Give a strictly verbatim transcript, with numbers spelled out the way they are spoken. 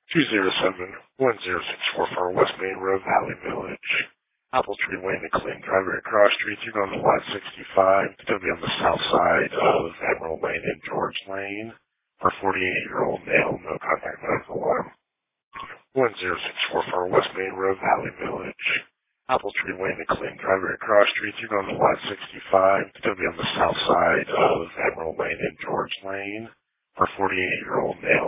two zero seven one zero six four four West Main Road, Valley Village. Apple Tree Lane, McLean Driver, Cross Street. You're going to lot sixty-five. It's going to be on the south side of Emerald Lane and George Lane. For forty-eight-year-old male, no contact medical alarm. one zero six four four West Main Road, Valley Village. Apple Tree Lane, McLean Driver, Cross Street. You're going to lot sixty-five. It's going to be on the south side of Emerald Lane and George Lane. For forty-eight-year-old male.